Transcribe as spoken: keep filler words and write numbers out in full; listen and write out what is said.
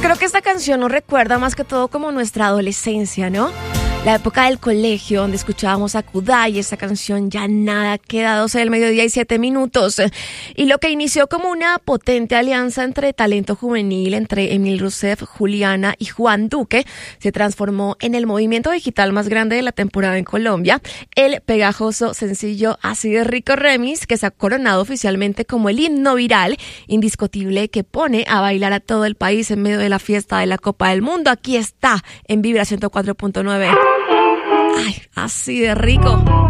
Creo que esta canción nos recuerda más que todo como nuestra adolescencia, ¿no? La época del colegio donde escuchábamos a Kudai, esa canción Ya Nada Queda, doce del mediodía y siete minutos. Y lo que inició como una potente alianza entre talento juvenil, entre Emil Rousseff, Juliana y Juan Duque, se transformó en el movimiento digital más grande de la temporada en Colombia. El pegajoso sencillo Así de Rico Remix, que se ha coronado oficialmente como el himno viral indiscutible que pone a bailar a todo el país en medio de la fiesta de la Copa del Mundo. Aquí está en Vibra ciento cuatro punto nueve. Ay, así de rico.